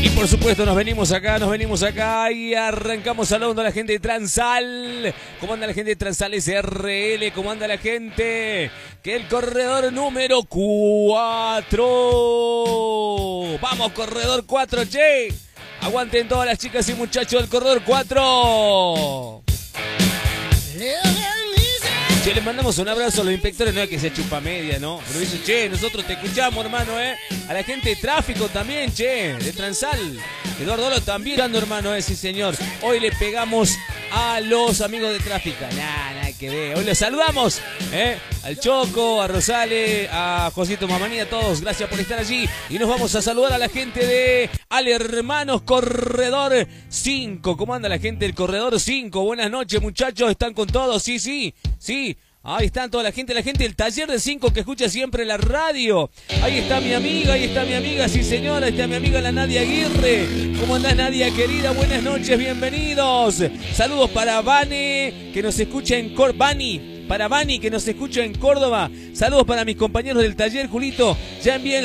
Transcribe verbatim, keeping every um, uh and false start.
Y por supuesto nos venimos acá, nos venimos acá y arrancamos saludando a la gente de Transal. ¿Cómo anda la gente de Transal S R L? ¿Cómo anda la gente? Que el corredor número cuatro. Vamos, corredor cuatro, che. Aguanten todas las chicas y muchachos del corredor cuatro. Che, les mandamos un abrazo a los inspectores, no es que sea chupa media, ¿no? Pero dice, che, nosotros te escuchamos, hermano, ¿eh? A la gente de tráfico también, che, de Transal. Eduardo Olo también dando, hermano, ¿eh? Sí, señor. Hoy le pegamos a los amigos de tráfico. Nada, nada que ver. Hoy los saludamos, ¿eh? Al Choco, a Rosales, a Josito Mamani, a todos. Gracias por estar allí. Y nos vamos a saludar a la gente de Al Hermanos Corredor cinco. ¿Cómo anda la gente del Corredor cinco? Buenas noches, muchachos. ¿Están con todos? Sí, sí, sí. Ahí están toda la gente, la gente del taller de cinco que escucha siempre la radio. Ahí está mi amiga, ahí está mi amiga, sí señora, ahí está mi amiga la Nadia Aguirre. ¿Cómo andás, Nadia querida? Buenas noches, bienvenidos. Saludos para Vane, que nos escucha en Córdoba. Vani, para Vani, que nos escucha en Córdoba. Saludos para mis compañeros del taller, Julito. Ya envié